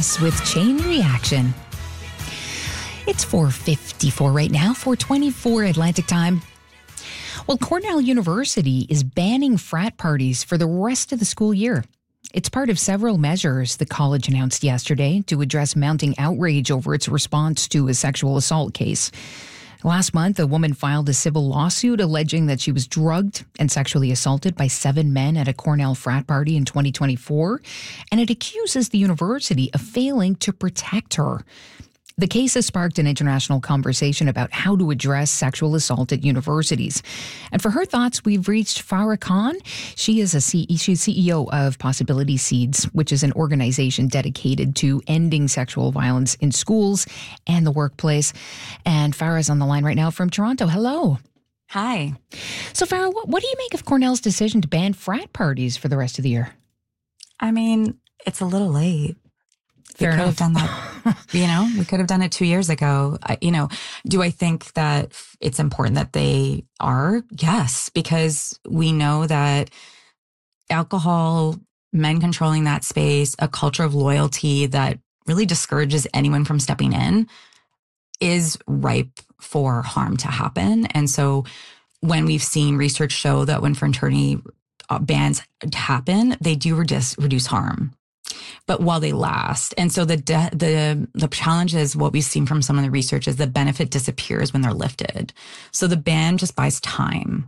us with Chain Reaction. It's 4:54 right now, 4:24 Atlantic time. Well, Cornell University is banning frat parties for the rest of the school year. It's part of several measures the college announced yesterday to address mounting outrage over its response to a sexual assault case. Last month, a woman filed a civil lawsuit alleging that she was drugged and sexually assaulted by 7 men at a Cornell frat party in 2024, and it accuses the university of failing to protect her. The case has sparked an international conversation about how to address sexual assault at universities. And for her thoughts, we've reached Farah Khan. She's CEO of Possibility Seeds, which is an organization dedicated to ending sexual violence in schools and the workplace. And Farah's on the line right now from Toronto. Hello. Hi. So Farah, what do you make of Cornell's decision to ban frat parties for the rest of the year? I mean, it's a little late. Fair enough. Have done that, we could have done it 2 years ago. Do I think that it's important that they are? Yes, because we know that alcohol, men controlling that space, a culture of loyalty that really discourages anyone from stepping in is ripe for harm to happen. And so when we've seen research show that when fraternity bans happen, they do reduce harm. But while they last. And so the challenge is what we've seen from some of the research is the benefit disappears when they're lifted. So the ban just buys time.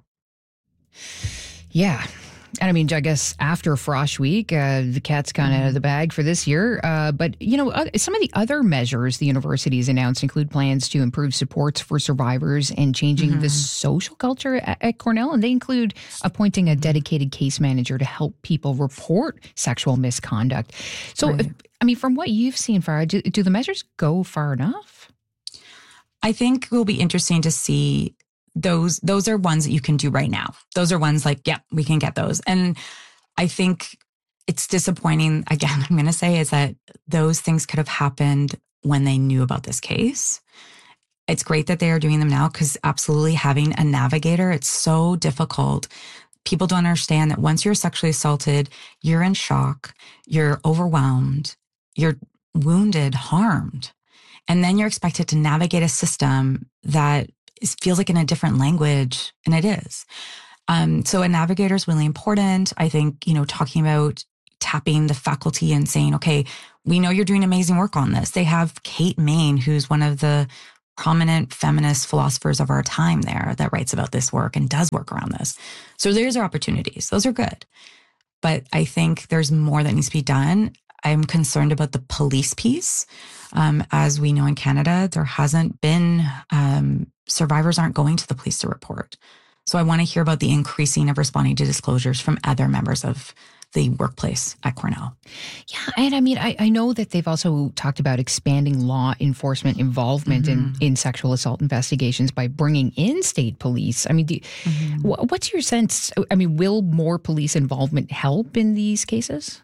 Yeah. And I mean, I guess after Frosh Week, the cat's kind of out of the bag for this year. But, some of the other measures the university has announced include plans to improve supports for survivors and changing the social culture at Cornell. And they include appointing a dedicated case manager to help people report sexual misconduct. So, right. From what you've seen, Farah, do the measures go far enough? I think it will be interesting to see. Those are ones that you can do right now. Those are ones like, we can get those. And I think it's disappointing, again, I'm going to say, is that those things could have happened when they knew about this case. It's great that they are doing them now because absolutely having a navigator, it's so difficult. People don't understand that once you're sexually assaulted, you're in shock, you're overwhelmed, you're wounded, harmed. And then you're expected to navigate a system that feels like in a different language, and it is. So a navigator is really important. I think, talking about tapping the faculty and saying, okay, we know you're doing amazing work on this. They have Kate Main, who's one of the prominent feminist philosophers of our time there that writes about this work and does work around this. So there's our opportunities. Those are good. But I think there's more that needs to be done. I'm concerned about the police piece. As we know in Canada, there hasn't been, survivors aren't going to the police to report. So I want to hear about the increasing of responding to disclosures from other members of the workplace at Cornell. Yeah, and I know that they've also talked about expanding law enforcement involvement in sexual assault investigations by bringing in state police. What's your sense? Will more police involvement help in these cases?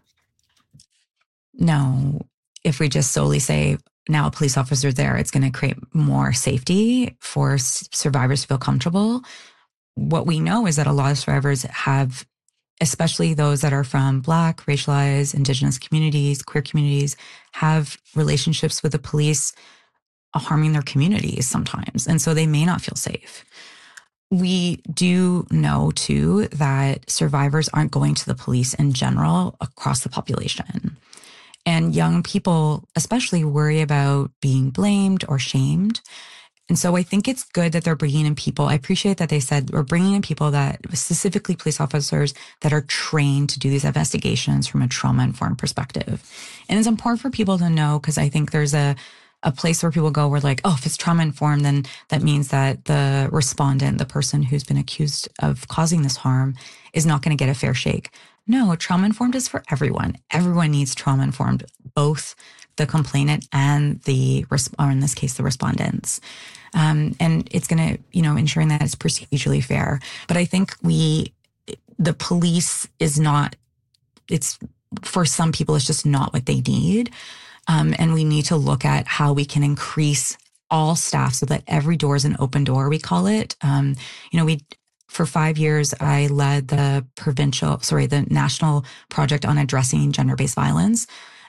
No. If we just solely say now a police officer there, it's going to create more safety for survivors to feel comfortable. What we know is that a lot of survivors have, especially those that are from Black, racialized, Indigenous communities, queer communities, have relationships with the police harming their communities sometimes. And so they may not feel safe. We do know, too, that survivors aren't going to the police in general across the population. And young people especially worry about being blamed or shamed. And so I think it's good that they're bringing in people. I appreciate that they said we're bringing in people that, specifically police officers, that are trained to do these investigations from a trauma-informed perspective. And it's important for people to know, because I think there's a place where people go where like, if it's trauma-informed, then that means that the respondent, the person who's been accused of causing this harm, is not going to get a fair shake. No, trauma-informed is for everyone. Everyone needs trauma-informed, both the complainant and or in this case, the respondents. And it's going to, ensuring that it's procedurally fair. But I think the police it's for some people, it's just not what they need. And we need to look at how we can increase all staff so that every door is an open door, we call it. For 5 years, I led the national project on addressing gender-based violence.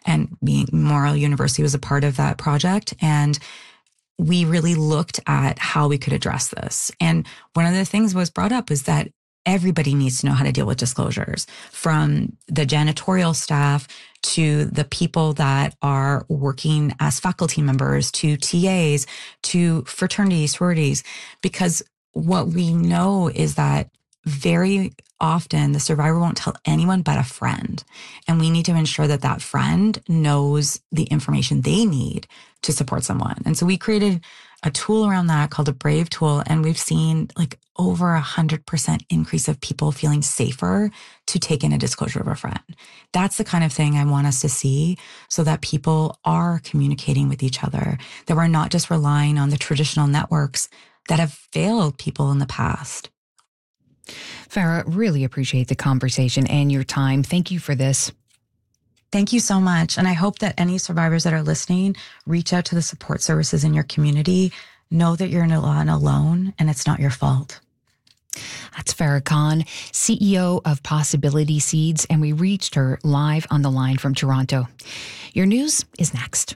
and Memorial University was a part of that project. And we really looked at how we could address this. And one of the things was brought up is that everybody needs to know how to deal with disclosures, from the janitorial staff to the people that are working as faculty members, to TAs, to fraternities, sororities, because what we know is that very often the survivor won't tell anyone but a friend. And we need to ensure that that friend knows the information they need to support someone. And so we created a tool around that called a Brave tool. And we've seen like over 100% increase of people feeling safer to take in a disclosure of a friend. That's the kind of thing I want us to see, so that people are communicating with each other, that we're not just relying on the traditional networks that have failed people in the past. Farah, really appreciate the conversation and your time. Thank you for this. Thank you so much. And I hope that any survivors that are listening reach out to the support services in your community. Know that you're not alone and it's not your fault. That's Farah Khan, CEO of Possibility Seeds, and we reached her live on the line from Toronto. Your news is next.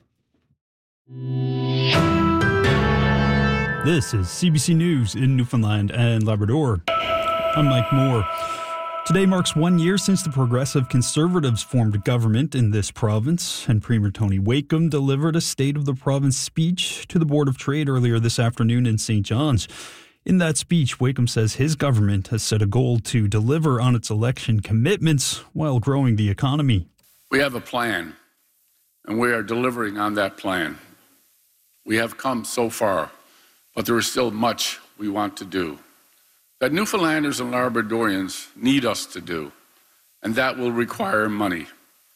This is CBC News in Newfoundland and Labrador. I'm Mike Moore. Today marks 1 year since the Progressive Conservatives formed government in this province, and Premier Tony Wakeham delivered a State of the Province speech to the Board of Trade earlier this afternoon in St. John's. In that speech, Wakeham says his government has set a goal to deliver on its election commitments while growing the economy. We have a plan, and we are delivering on that plan. We have come so far, but there is still much we want to do, that Newfoundlanders and Labradorians need us to do, and that will require money.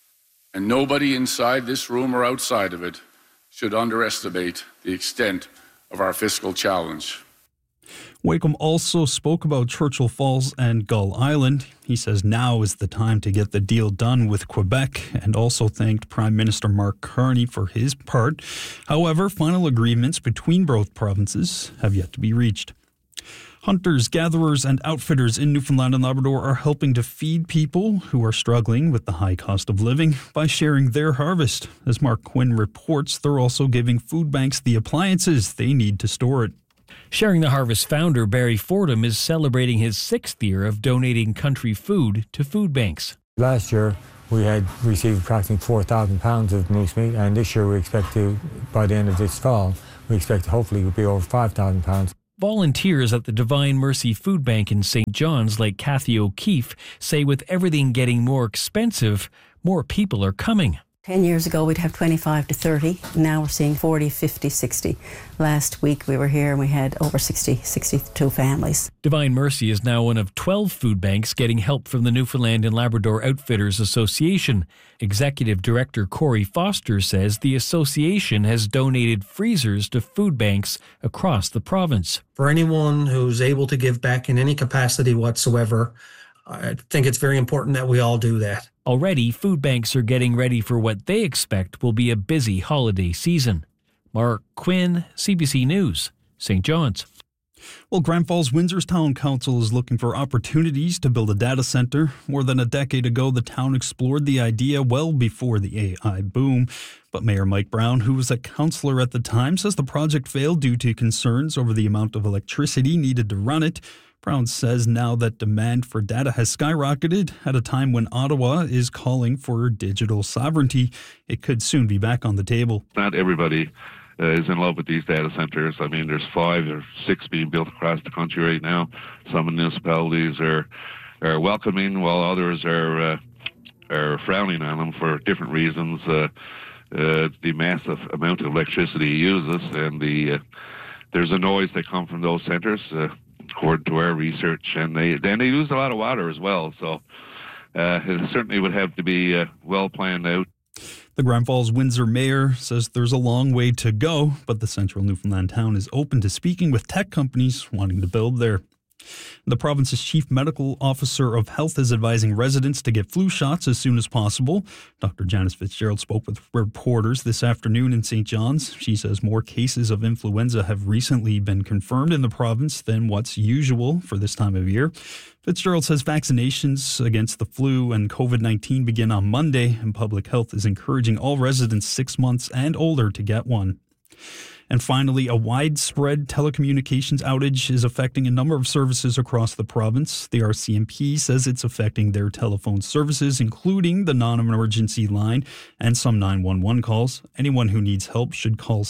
And nobody inside this room or outside of it should underestimate the extent of our fiscal challenge. Wakeham also spoke about Churchill Falls and Gull Island. He says now is the time to get the deal done with Quebec, and also thanked Prime Minister Mark Carney for his part. However, final agreements between both provinces have yet to be reached. Hunters, gatherers, and outfitters in Newfoundland and Labrador are helping to feed people who are struggling with the high cost of living by sharing their harvest. As Mark Quinn reports, they're also giving food banks the appliances they need to store it. Sharing the Harvest founder Barry Fordham is celebrating his 6th year of donating country food to food banks. Last year, we had received approximately 4,000 pounds of moose meat, and this year we expect to, by the end of this fall, we expect to hopefully be over 5,000 pounds. Volunteers at the Divine Mercy Food Bank in St. John's, like Kathy O'Keefe, say with everything getting more expensive, more people are coming. 10 years ago, we'd have 25 to 30. Now we're seeing 40, 50, 60. Last week we were here and we had over 62 families. Divine Mercy is now one of 12 food banks getting help from the Newfoundland and Labrador Outfitters Association. Executive Director Corey Foster says the association has donated freezers to food banks across the province. For anyone who's able to give back in any capacity whatsoever, I think it's very important that we all do that. Already, food banks are getting ready for what they expect will be a busy holiday season. Mark Quinn, CBC News, St. John's. Well, Grand Falls Windsor's Town Council is looking for opportunities to build a data centre. More than a decade ago, the town explored the idea well before the AI boom. But Mayor Mike Brown, who was a councillor at the time, says the project failed due to concerns over the amount of electricity needed to run it. Brown says now that demand for data has skyrocketed at a time when Ottawa is calling for digital sovereignty, it could soon be back on the table. Not everybody is in love with these data centers. I mean, there's 5 or 6 being built across the country right now. Some municipalities are welcoming, while others are frowning on them for different reasons. The massive amount of electricity uses, and there's a noise that comes from those centers. According to our research, and they use a lot of water as well, so it certainly would have to be well planned out. The Grand Falls Windsor mayor says there's a long way to go, but the central Newfoundland town is open to speaking with tech companies wanting to build there. The province's chief medical officer of health is advising residents to get flu shots as soon as possible. Dr. Janice Fitzgerald spoke with reporters this afternoon in St. John's. She says more cases of influenza have recently been confirmed in the province than what's usual for this time of year. Fitzgerald says vaccinations against the flu and COVID-19 begin on Monday, and public health is encouraging all residents 6 months and older to get one. And finally, a widespread telecommunications outage is affecting a number of services across the province. The RCMP says it's affecting their telephone services, including the non-emergency line and some 911 calls. Anyone who needs help should call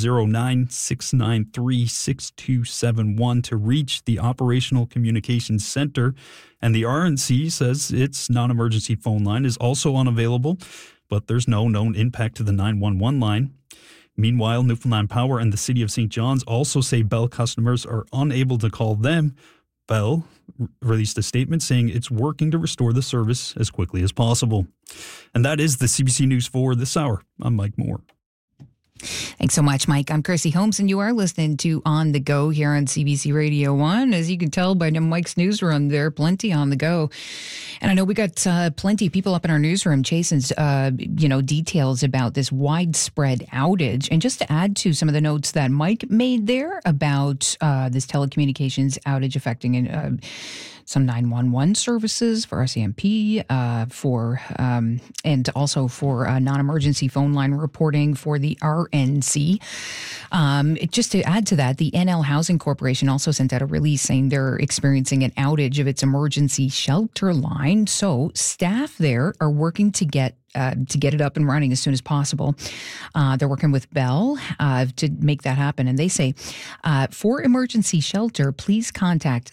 709-693-6271 to reach the Operational Communications Center. And the RNC says its non-emergency phone line is also unavailable, but there's no known impact to the 911 line. Meanwhile, Newfoundland Power and the City of St. John's also say Bell customers are unable to call them. Bell released a statement saying it's working to restore the service as quickly as possible. And that is the CBC News for this hour. I'm Mike Moore. Thanks so much, Mike. I'm Chrissy Holmes, and you are listening to On the Go here on CBC Radio 1. As you can tell by Mike's newsroom, there are plenty on the go. And I know we got plenty of people up in our newsroom chasing, details about this widespread outage. And just to add to some of the notes that Mike made there about this telecommunications outage affecting some 911 services for RCMP, and also for non-emergency phone line reporting for the RNC. Just to add to that, the NL Housing Corporation also sent out a release saying they're experiencing an outage of its emergency shelter line. So staff there are working to get it up and running as soon as possible. They're working with Bell to make that happen. And they say, for emergency shelter, please contact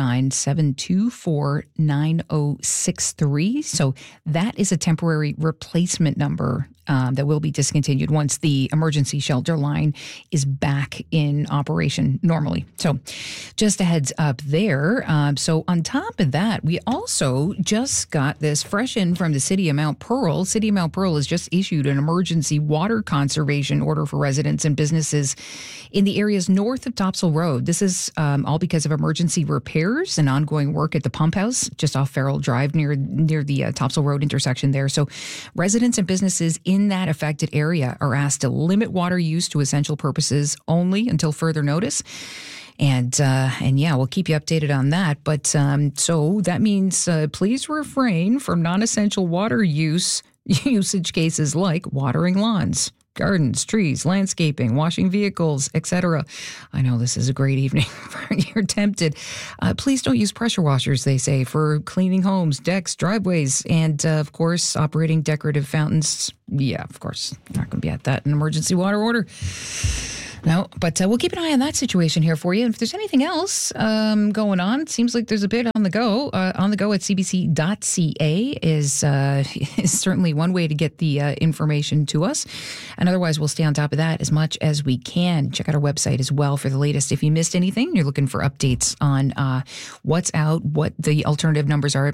709-724-9063. So that is a temporary replacement number that will be discontinued once the emergency shelter line is back in operation normally. So just a heads up there. So on top of that, we also just got this fresh in from the City of Mount Pearl. City of Mount Pearl has just issued an emergency water conservation order for residents and businesses in the areas north of Topsail Road. This is all because of emergency repairs and ongoing work at the pump house just off Farrell Drive near the Topsail Road intersection there. So residents and businesses in that affected area are asked to limit water use to essential purposes only until further notice. And yeah, we'll keep you updated on that. But so that means please refrain from non-essential water usage cases like watering lawns, gardens, trees, landscaping, washing vehicles, etc. I know this is a great evening. You're tempted. Please don't use pressure washers, they say, for cleaning homes, decks, driveways, and of course, operating decorative fountains. Yeah, of course, not going to be at that in emergency water order. No, but we'll keep an eye on that situation here for you. And if there's anything else going on, it seems like there's a bit on the go. On the go at cbc.ca is certainly one way to get the information to us. And otherwise, we'll stay on top of that as much as we can. Check out our website as well for the latest. If you missed anything, you're looking for updates on what's out, what the alternative numbers are,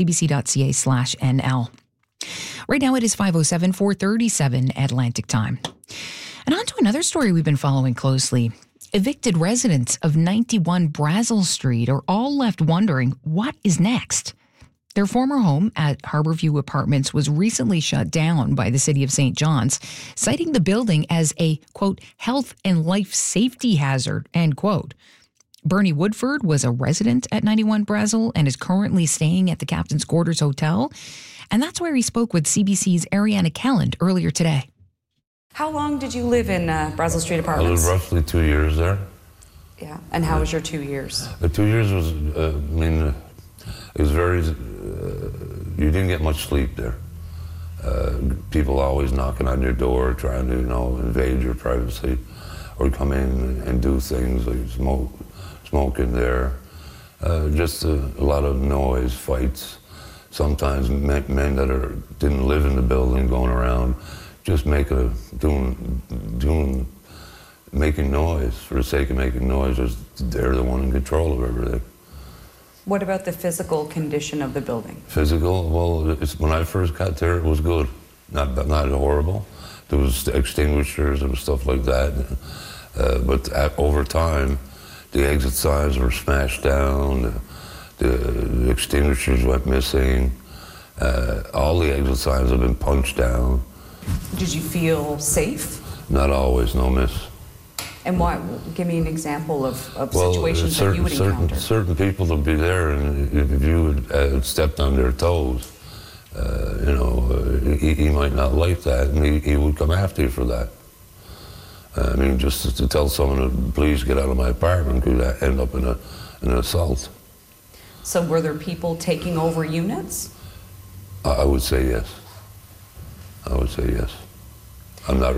cbc.ca/NL. Right now, it is 5:07, 4:37 Atlantic time. And on to another story we've been following closely. Evicted residents of 91 Brazel Street are all left wondering what is next. Their former home at Harborview Apartments was recently shut down by the City of St. John's, citing the building as a, quote, health and life safety hazard, end quote. Bernie Woodford was a resident at 91 Brazel and is currently staying at the Captain's Quarters Hotel. And that's where he spoke with CBC's Ariana Kelland earlier today. How long did you live in Brazel Street Apartments? I lived roughly 2 years there. Yeah, and how was your 2 years? The 2 years was, it was very, you didn't get much sleep there. People always knocking on your door, trying to, invade your privacy or come in and do things like smoking there. Just a lot of noise, fights. Sometimes men that didn't live in the building going around just making noise for the sake of making noise. They're the one in control of everything. What about the physical condition of the building? Physical? Well, when I first got there, it was good. Not horrible. There was extinguishers and stuff like that. But over time, the exit signs were smashed down, the extinguishers went missing, all the exit signs have been punched down. Did you feel safe? Not always, no miss. And what? Give me an example of situations that you would encounter. Certain people would be there, and if you had stepped on their toes, he might not like that, and he would come after you for that. I mean, just to tell someone to please get out of my apartment could end up in an assault. So were there people taking over units? I would say yes. I would say yes. I'm not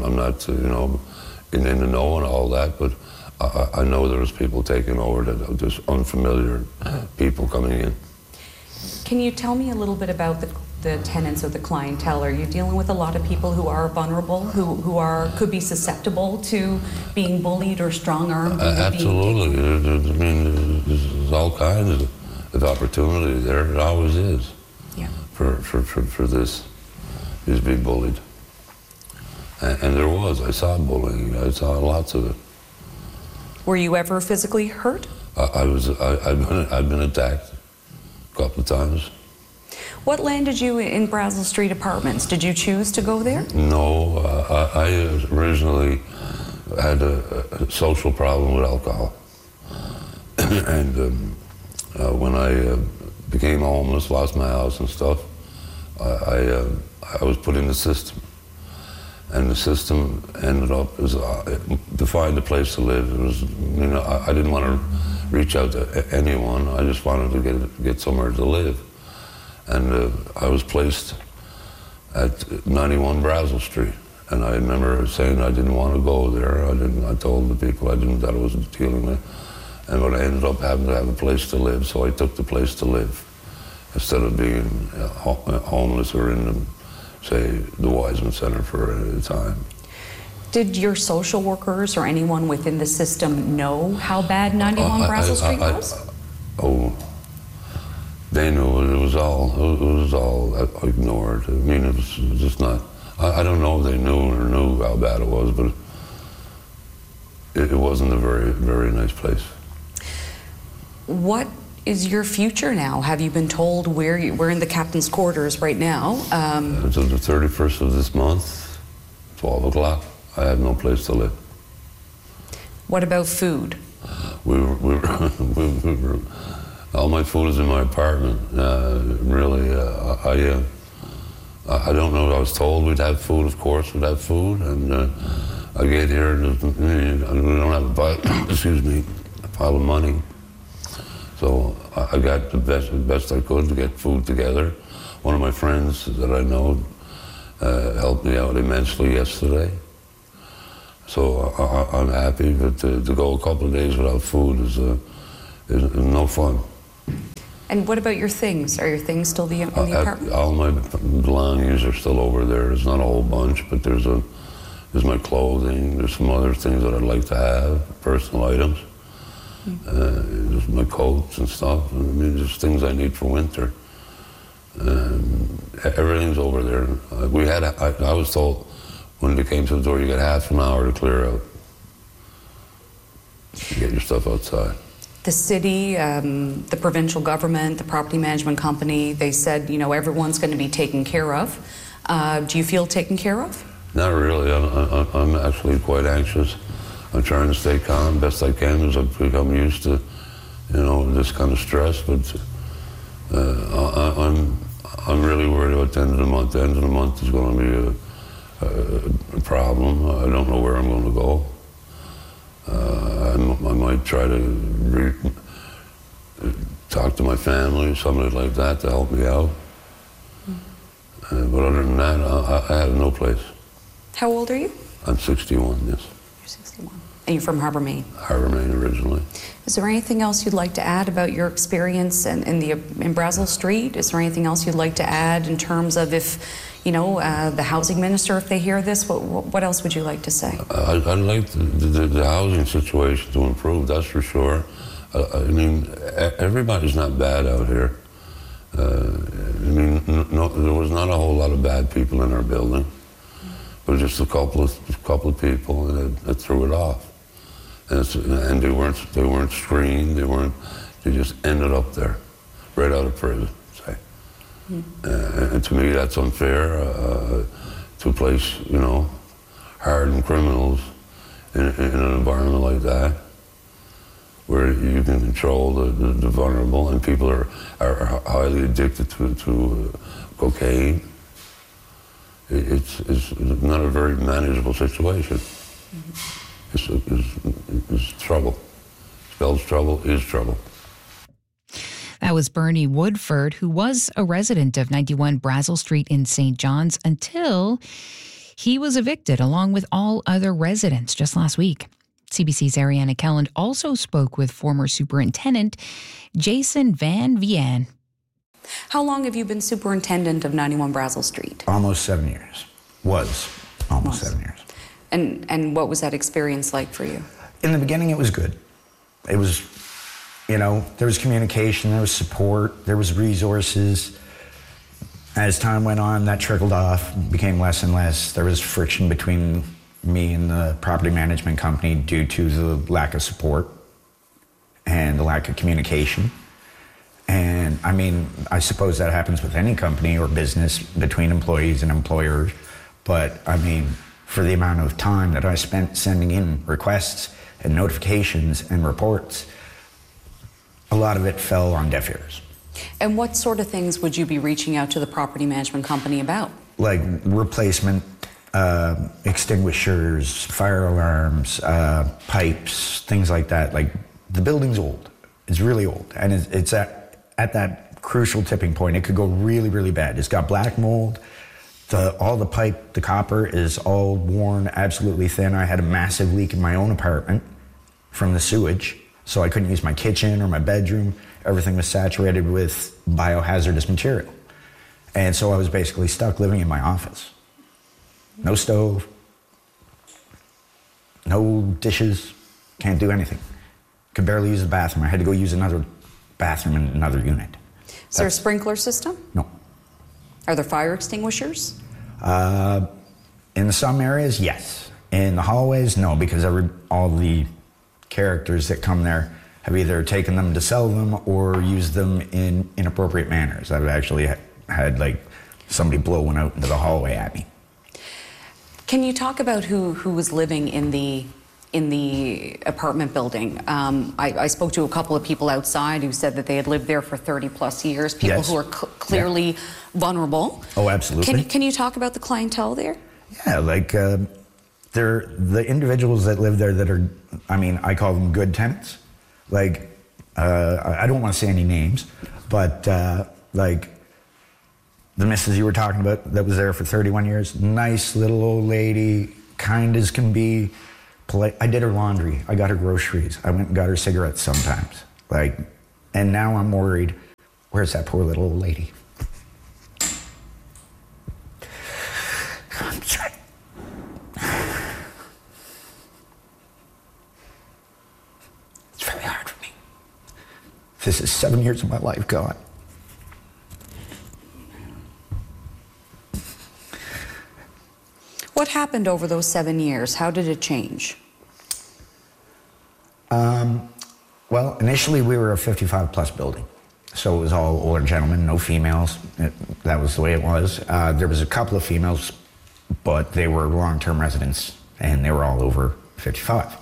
in the know and all that, but I know there was people taking over, that just unfamiliar people coming in. Can you tell me a little bit about the tenants or the clientele? Are you dealing with a lot of people who are vulnerable, who could be susceptible to being bullied or strong-armed? Absolutely. I mean, there's all kinds of opportunity there. It always is. Yeah. For this, is being bullied. And there was. I saw bullying. I saw lots of it. Were you ever physically hurt? I've been attacked a couple of times. What landed you in Brazel Street Apartments? Did you choose to go there? No, I originally had a social problem with alcohol. And when I became homeless, lost my house and stuff, I was put in the system. And the system ended up to find a place to live. It was, I didn't want to reach out to anyone. I just wanted to get somewhere to live. And I was placed at 91 Brazel Street. And I remember saying I didn't want to go there. I told the people that I was dealing with. But I ended up having to have a place to live, so I took the place to live instead of being homeless or in the Wiseman Center for a time. Did your social workers or anyone within the system know how bad 91 Brazel Street was? They knew. It was all ignored. I mean, it was just not. I don't know if they knew how bad it was, but it wasn't a very, very nice place. What is your future now? Have you been told we're in the captain's quarters right now? Until the 31st of this month, 12 o'clock, I have no place to live. What about food? We were all my food is in my apartment. Really, I don't know. I was told we'd have food, of course, we'd have food, and I get here and we don't have a pile of money. So I got the best I could to get food together. One of my friends that I know helped me out immensely yesterday. So I'm happy, but to go a couple of days without food is no fun. And what about your things? Are your things still in the apartment? All my belongings are still over there. There's not a whole bunch, but there's my clothing. There's some other things that I'd like to have, personal items. Just my coats and stuff. I mean, just things I need for winter. Everything's over there. I was told when they came to the door, you got half an hour to clear out. Get your stuff outside. The city, the provincial government, the property management company, they said, everyone's going to be taken care of. Do you feel taken care of? Not really. I'm actually quite anxious. I'm trying to stay calm best I can as I've become used to, this kind of stress. But I'm really worried about the end of the month. The end of the month is going to be a problem. I don't know where I'm going to go. I might try to talk to my family, somebody like that, to help me out. But other than that, I have no place. How old are you? I'm 61, yes. You're 61. And you're from Harbour, Maine? Harbour, Maine, originally. Is there anything else you'd like to add about your experience in Brazel Street? Is there anything else you'd like to add in terms of if, the housing minister, if they hear this, what else would you like to say? I'd like the housing situation to improve, that's for sure. I mean, everybody's not bad out here. There was not a whole lot of bad people in our building, but just a couple of people that threw it off. And they weren't screened. They just ended up there, right out of prison. Say, and to me that's unfair to place hardened criminals in an environment like that, where you can control the vulnerable, and people are highly addicted to cocaine. It's not a very manageable situation. It's trouble. Spells trouble is trouble. That was Bernie Woodford, who was a resident of 91 Brazel Street in St. John's until he was evicted along with all other residents just last week. CBC's Ariana Kelland also spoke with former Superintendent Jason Van Vian. How long have you been superintendent of 91 Brazel Street? Almost 7 years. Was almost 7 years. And what was that experience like for you? In the beginning, it was good. It was, there was communication, there was support, there was resources. As time went on, that trickled off, became less and less. There was friction between me and the property management company due to the lack of support and the lack of communication. And I suppose that happens with any company or business between employees and employers. But for the amount of time that I spent sending in requests and notifications and reports, a lot of it fell on deaf ears. And what sort of things would you be reaching out to the property management company about? Like replacement extinguishers, fire alarms, pipes, things like that. Like, the building's old. It's really old. And it's at that crucial tipping point. It could go really, really bad. It's got black mold. All the pipe, the copper is all worn absolutely thin. I had a massive leak in my own apartment from the sewage, so I couldn't use my kitchen or my bedroom. Everything was saturated with biohazardous material. And so I was basically stuck living in my office. No stove, no dishes, can't do anything. Could barely use the bathroom. I had to go use another bathroom in another unit. Is there a sprinkler system? No. Are there fire extinguishers? In some areas, yes. In the hallways, no, because all the characters that come there have either taken them to sell them or used them in inappropriate manners. I've actually had somebody blow one out into the hallway at me. Can you talk about who was living in the apartment building? I spoke to a couple of people outside who said that they had lived there for 30 plus years, people Yes. who are clearly vulnerable. Oh, absolutely. Can you talk about the clientele there? Yeah, they're the individuals that live there that are, I call them good tenants. I don't want to say any names, but the missus you were talking about that was there for 31 years, nice little old lady, kind as can be, polite. I did her laundry. I got her groceries. I went and got her cigarettes sometimes. And now I'm worried, where's that poor little old lady? I'm sorry. It's very hard for me. This is 7 years of my life gone. What happened over those 7 years? How did it change? Well, initially we were a 55 plus building. So it was all older gentlemen, no females. That was the way it was. There was a couple of females, but they were long-term residents and they were all over 55.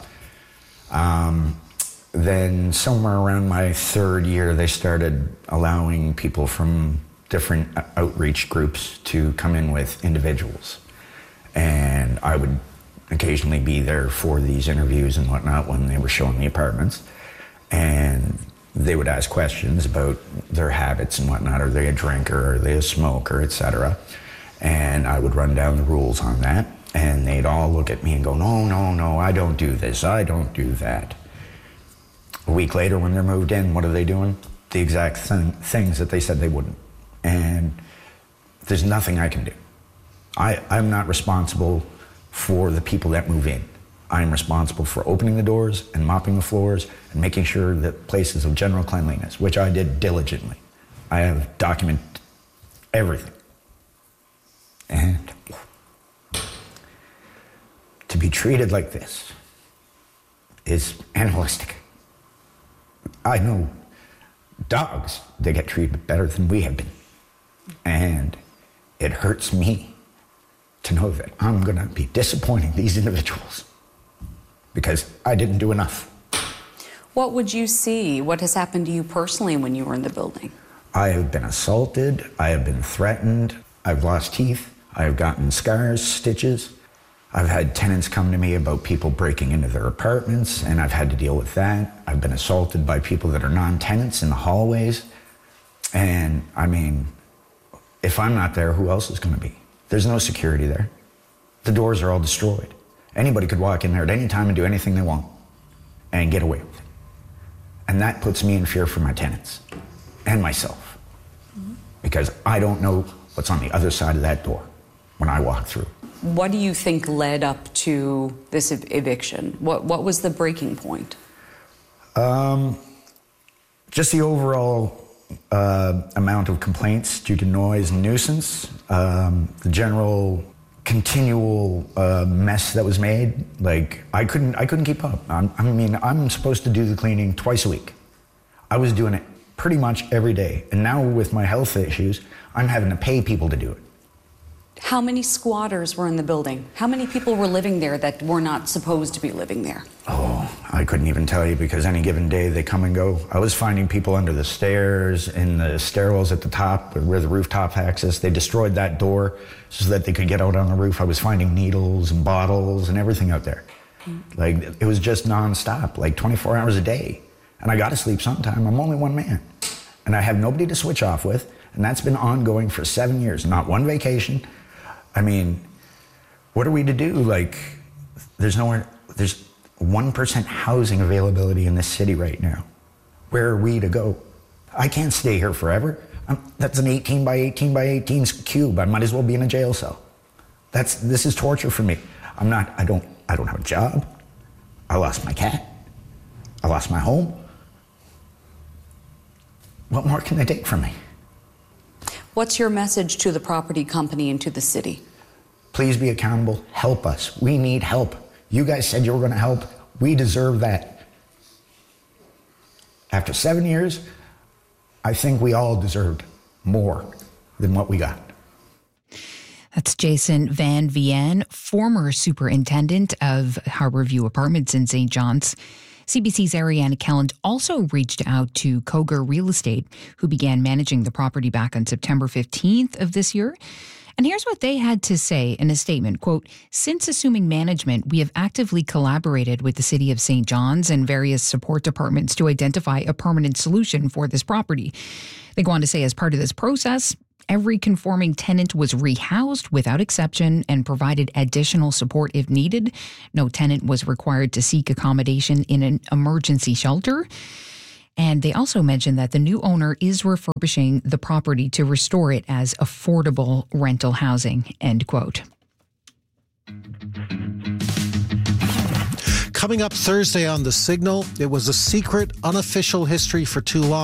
Then somewhere around my third year, they started allowing people from different outreach groups to come in with individuals. And I would occasionally be there for these interviews and whatnot when they were showing the apartments. And they would ask questions about their habits and whatnot. Are they a drinker? Are they a smoker, etc.? And I would run down the rules on that. And they'd all look at me and go, no, I don't do this. I don't do that. A week later, when they're moved in, what are they doing? The exact things that they said they wouldn't. And there's nothing I can do. I'm not responsible for the people that move in. I'm responsible for opening the doors and mopping the floors and making sure that places of general cleanliness, which I did diligently. I have documented everything. And to be treated like this is animalistic. I know dogs, they get treated better than we have been. And it hurts me to know that I'm going to be disappointing these individuals because I didn't do enough. What would you see? What has happened to you personally when you were in the building? I have been assaulted. I have been threatened. I've lost teeth. I have gotten scars, stitches. I've had tenants come to me about people breaking into their apartments, and I've had to deal with that. I've been assaulted by people that are non-tenants in the hallways. And, I mean, if I'm not there, who else is going to be? There's no security there. The doors are all destroyed. Anybody could walk in there at any time and do anything they want and get away with it. And that puts me in fear for my tenants and myself because I don't know what's on the other side of that door when I walk through. What do you think led up to this eviction? What was the breaking point? Just the overall amount of complaints due to noise and nuisance, the general continual mess that was made. Like I couldn't keep up. I'm supposed to do the cleaning twice a week. I was doing it pretty much every day, and now with my health issues, I'm having to pay people to do it. How many squatters were in the building? How many people were living there that were not supposed to be living there? Oh, I couldn't even tell you because any given day they come and go. I was finding people under the stairs, in the stairwells at the top where the rooftop access. They destroyed that door so that they could get out on the roof. I was finding needles and bottles and everything out there. Like, it was just nonstop, like 24 hours a day. And I got to sleep sometime. I'm only one man. And I have nobody to switch off with. And that's been ongoing for 7 years. Not one vacation. I mean, what are we to do? Like, there's 1% housing availability in this city right now. Where are we to go? I can't stay here forever. That's an 18 by 18 by 18 cube. I might as well be in a jail cell. This is torture for me. I don't have a job. I lost my cat. I lost my home. What more can they take from me? What's your message to the property company and to the city? Please be accountable. Help us. We need help. You guys said you were going to help. We deserve that. After 7 years, I think we all deserved more than what we got. That's Jason Van Vien, former superintendent of Harborview Apartments in St. John's. CBC's Ariana Kelland also reached out to Koger Real Estate, who began managing the property back on September 15th of this year. And here's what they had to say in a statement, quote, "Since assuming management, we have actively collaborated with the City of St. John's and various support departments to identify a permanent solution for this property." They go on to say, as part of this process, every conforming tenant was rehoused without exception and provided additional support if needed. No tenant was required to seek accommodation in an emergency shelter. And they also mentioned that the new owner is refurbishing the property to restore it as affordable rental housing, end quote. Coming up Thursday on The Signal, it was a secret, unofficial history for too long.